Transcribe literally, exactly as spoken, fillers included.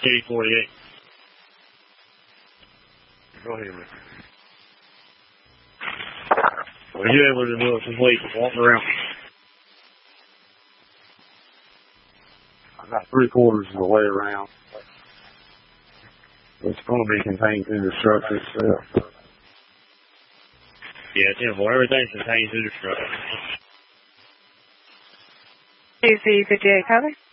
City forty-eight. Go ahead, man. Were you able to do it complete, walk around? I got three quarters of the way around. It's going to be contained through the structure itself. Yeah, simple. Everything's contained through the structure. C C fifty-eight, cover.